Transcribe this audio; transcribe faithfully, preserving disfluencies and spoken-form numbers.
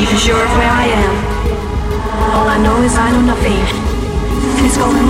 sure of where I am. All I know is I know nothing. It's going